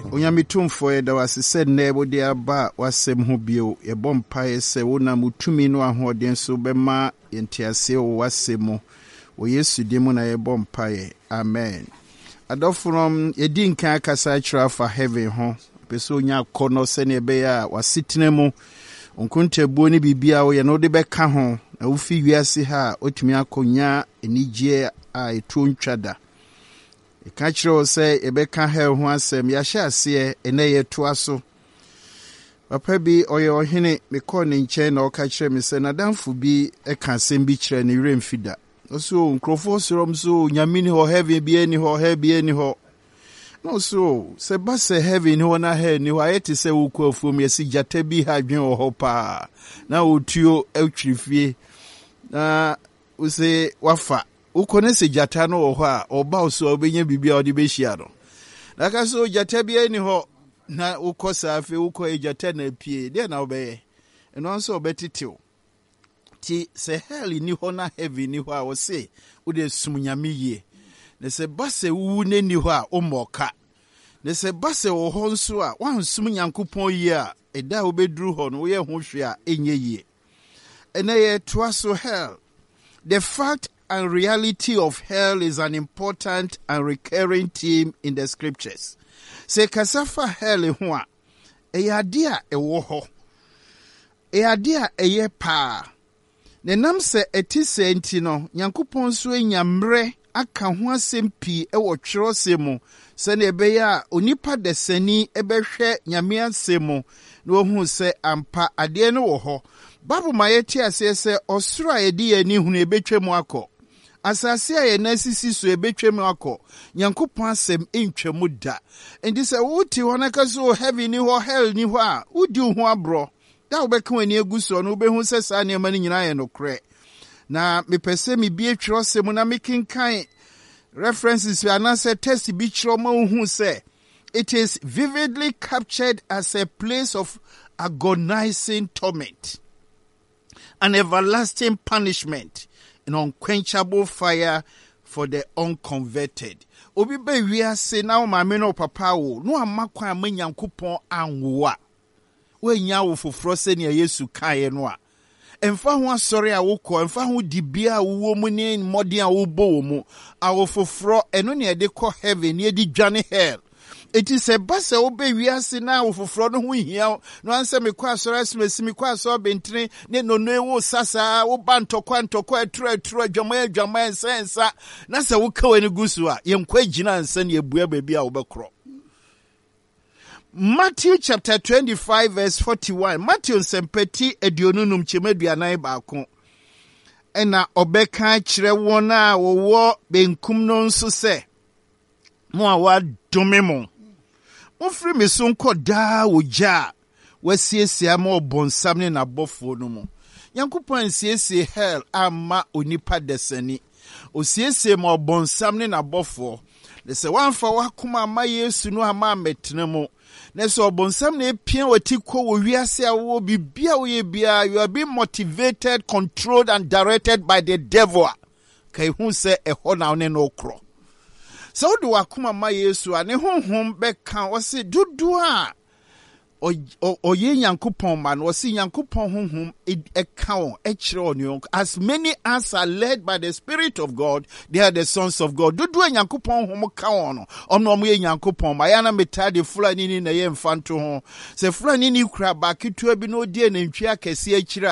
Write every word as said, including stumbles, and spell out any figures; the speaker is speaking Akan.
Onyamitumfo ye da wasese nebo de aba wasem ho bio ye bompa ye se wona mutumi no ahoden so bema yentiase wo wasemo wo Yesu dimu na ye bompa ye. Amen. Adofrom ye din kan kasa kira fa heaven ho peso nya kono se ne be ya wasitene mu onkunte buo ni bibia wo ye no de beka ho na wo fi wiase ha otumi akonya enigye a etu ntwada. E ka kiro se ebeka ha ho asem ya hye ase ene ye to aso. Papa bi oye ohene me ko ne nche na o ka kire me se na danfo bi e ka asem bi kire ne remfida. Oso nkrofo sorom so nyamini ho heaven bi eni ho he bi eni ho. No so se ba se heaven ho na he ni ho ayeti se wo ku afuom yesi jata bi ha dwen ho pa. Na otuo atwirifie. Na we se wafa ukone se jata no wo ho a oba oso obenya bibia odi be hia no na ka so jata bia ni ho na ukosa afi uko e jata na pie de na obeye eno nso obetitew ti se hell ni ho na heaven ni ho a wo se wo de sumnyame yie ne se base wu ne ni ho a omoka ne se base wo ho nso a wan sum nyankopon yie a eda obeduru ho no wo ye ho hwe a enye yie ene ye toaso hell. The fact and reality of hell is an important and recurring theme in the scriptures. Se kasafa hell ho a eyade a ewo ho. Eyade a eye pa. Ne nam se etise enti no Nyankopon so enyamre aka ho asem pi ewo twerosem se ne ebeya onipa desani ebehwe nyame asem na ohun se ampa ade no wo ho. Babu mayeti ase se osoro a yedi ani hunu ebetwem akọ. Asase a ye nasisi so ebetwem akọ. Nyankopon asem entwemu da. Endi se wuti hona ka so heaven ni ho hell ni ho a udi ho abro. Da obeka wani eguso no obehu se sa ne ma ni nyina ye no kre. Na mepese mi bie twirosem na mekinkan references anase test bi twiro ma hu se it is vividly captured as a place of agonizing torment, an everlasting punishment, an unquenchable fire for the unconverted. Obi be wiase na o mame no papa wo no amakwa amanyankopon anwoa we nya wo foforo se ne Yesu kae no a emfa ho asori a wokọ emfa ho dibia a wo mu ne modern a wo bo wo mu a wo foforo eno ne de kọ heaven ne de dwane hell. It is a bass obey we are seeing now for fraud who here. No answer me qua so as me qua so bentine, ne no no sasa, o banto quanto qua tre tre jama jama sensa. Nasa wuka any gusua, yam quajina and send ye bua baby obacro. Matthew chapter twenty-five, verse forty-one. Matthew sempeti edionunum chimedianai balcon. Ena obeka chire wona wo benkum no nso se. Mo awa domemo. Ofri me so nko da oja wasiesie ama obonsam ne na bofo no mu Nyankopon siesie hell ama onipa desani osiesie ma obonsam ne na bofo ne se wanfa wakoma ama Yesu no ama metene mu ne se obonsam ne pia watiko wo wiase awo bibia wo ye bia you are being motivated, controlled and directed by the devil kai hu se eho na ne no kro. So do akuma ma Yesu ane honhom beka o se dudu a o ye Nyankopon man o se Nyankopon honhom e ka on e kire on as many as are led by the Spirit of God, they are the sons of God. Dudu a Nyankopon honhom ka on omno mo ye Nyankopon ma ya na metade fulani ni na ye mfanto ho se fulani ni kura ba ketua bi no die na ntwi akese akira